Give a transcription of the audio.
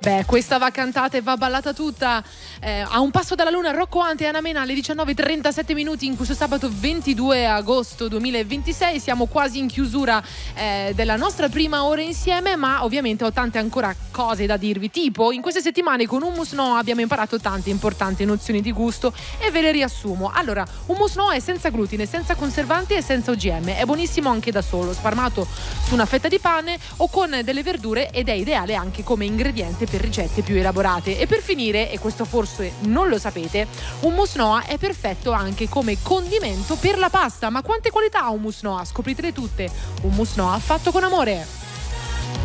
Beh, questa va cantata e va ballata tutta. A un passo dalla luna, Rocco Ante e Anna Mena alle 19:37 minuti in questo sabato 22 agosto 2026. Siamo quasi in chiusura della nostra prima ora insieme, ma ovviamente ho tante ancora cose da dirvi. Tipo, in queste settimane con Hummus Noa abbiamo imparato tante importanti nozioni di gusto e ve le riassumo. Allora, Hummus Noa è senza glutine, senza conservanti e senza OGM. È buonissimo anche da solo, spalmato su una fetta di pane o con delle verdure, ed è ideale anche come ingrediente per ricette più elaborate. E per finire, e questo forse non lo sapete, Hummus Noa è perfetto anche come condimento per la pasta. Ma quante qualità ha Hummus Noa? Scopritele tutte. Hummus Noa fatto con amore.